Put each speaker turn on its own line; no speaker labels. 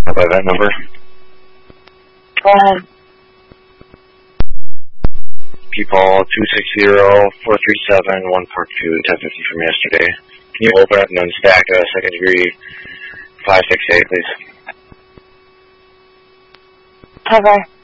By that number.
Go ahead.
People 260-437-142, 1050 from yesterday. Can you open up and unstack a second degree 568, please?
Cover.